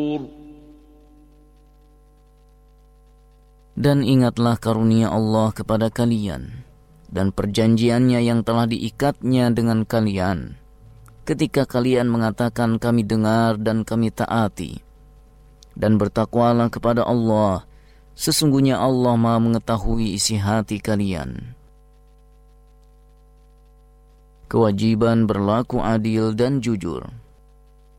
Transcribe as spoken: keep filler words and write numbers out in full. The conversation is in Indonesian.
Dan ingatlah karunia Allah kepada kalian dan perjanjiannya yang telah diikatnya dengan kalian ketika kalian mengatakan kami dengar dan kami taati. Dan bertakwalah kepada Allah, sesungguhnya Allah Maha mengetahui isi hati kalian. Kewajiban berlaku adil dan jujur